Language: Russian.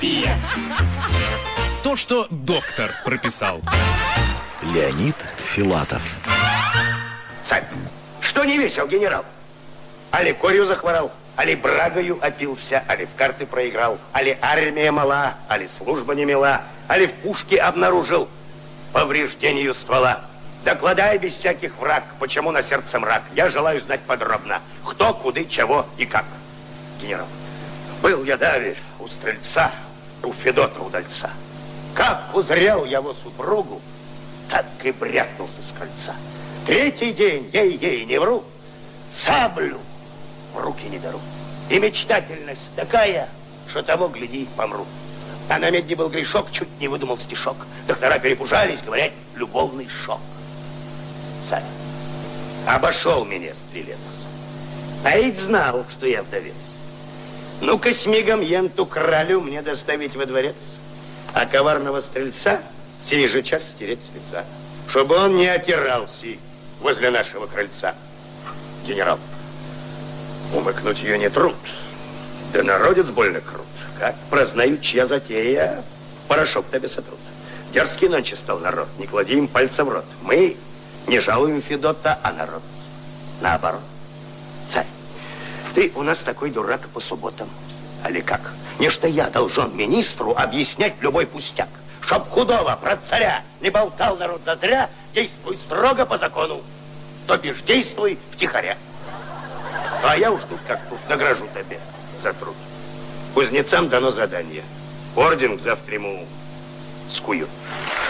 То, что доктор прописал. Леонид Филатов. Царь, что не весел, генерал? Али корью захворал, али брагою опился, али в карты проиграл, али армия мала, али служба не мила, али в пушке обнаружил повреждению ствола. Докладай без всяких враг, почему на сердце мрак. Я желаю знать подробно, кто, куды, чего и как. Генерал, был я даве у стрельца, у Федота удальца. Как узрел я его супругу, так и брякнулся с кольца. Третий день, ей-ей, не вру, саблю в руки не беру. И мечтательность такая, что того, гляди, помру. А на медне был грешок, чуть не выдумал стишок. Доктора перепужались, говорят, любовный шок. Царь, обошел меня стрелец, а ведь знал, что я вдовец. Ну-ка с мигом енту кралю мне доставить во дворец, а коварного стрельца сей же час стереть с лица, чтобы он не отирался возле нашего крыльца. Генерал, умыкнуть ее не труд, да народец больно крут. Как прознают, чья затея, порошок тебе сотрут. Дерзкий нонче стал народ, не клади им пальца в рот. Мы не жалуем Федота, а народ наоборот. Царь, ты у нас такой дурак по субботам. Али как? Не что я должен министру объяснять любой пустяк. Чтоб худого про царя не болтал народ зазря, действуй строго по закону, то бишь действуй втихаря. А я уж тут как тут награжу тебе за труд. Кузнецам дано задание. Орден к завтраму скую.